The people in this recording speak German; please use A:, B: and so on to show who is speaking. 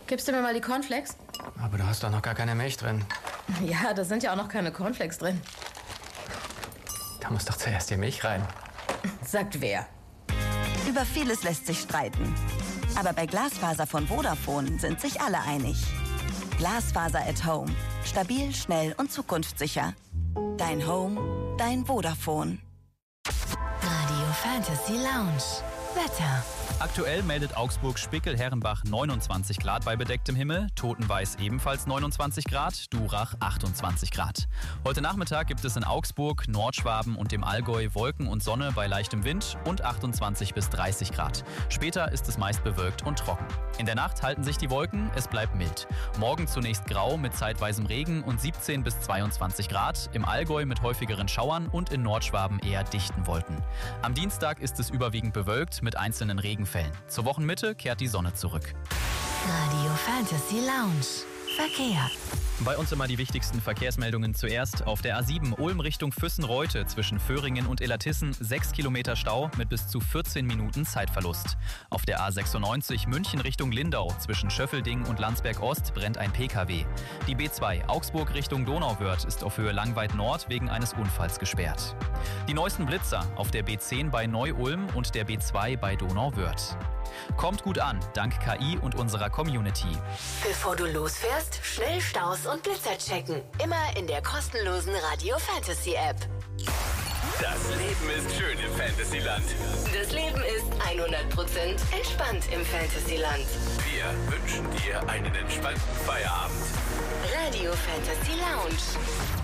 A: Gibst du mir mal die Cornflakes?
B: Aber du hast doch noch gar keine Milch drin.
A: Ja, da sind ja auch noch keine Cornflakes drin.
B: Da muss doch zuerst die Milch rein.
A: Sagt wer?
C: Über vieles lässt sich streiten. Aber bei Glasfaser von Vodafone sind sich alle einig. Glasfaser at Home. Stabil, schnell und zukunftssicher. Dein Home, dein Vodafone.
D: Radio Fantasy Lounge. Wetter.
E: Aktuell meldet Augsburg-Spickel-Herrenbach 29 Grad bei bedecktem Himmel, Totenweiß ebenfalls 29 Grad, Durach 28 Grad. Heute Nachmittag gibt es in Augsburg, Nordschwaben und dem Allgäu Wolken und Sonne bei leichtem Wind und 28 bis 30 Grad. Später ist es meist bewölkt und trocken. In der Nacht halten sich die Wolken, es bleibt mild. Morgen zunächst grau mit zeitweisem Regen und 17 bis 22 Grad, im Allgäu mit häufigeren Schauern und in Nordschwaben eher dichten Wolken. Am Dienstag ist es überwiegend bewölkt mit einzelnen Regenfällen. Zur Wochenmitte kehrt die Sonne zurück.
D: Radio Fantasy Lounge. Verkehr.
E: Bei uns immer die wichtigsten Verkehrsmeldungen zuerst. Auf der A7 Ulm Richtung Füssen-Reute zwischen Föhringen und Illertissen 6 Kilometer Stau mit bis zu 14 Minuten Zeitverlust. Auf der A96 München Richtung Lindau zwischen Schöffelding und Landsberg-Ost brennt ein PKW. Die B2 Augsburg Richtung Donauwörth ist auf Höhe Langweid Nord wegen eines Unfalls gesperrt. Die neuesten Blitzer auf der B10 bei Neu-Ulm und der B2 bei Donauwörth. Kommt gut an, dank KI und unserer Community.
D: Bevor du losfährst, schnell Staus und Blitzer checken. Immer in der kostenlosen Radio Fantasy App.
F: Das Leben ist schön im Fantasyland.
D: Das Leben ist 100% entspannt im Fantasyland.
F: Wir wünschen dir einen entspannten Feierabend.
D: Radio Fantasy Lounge.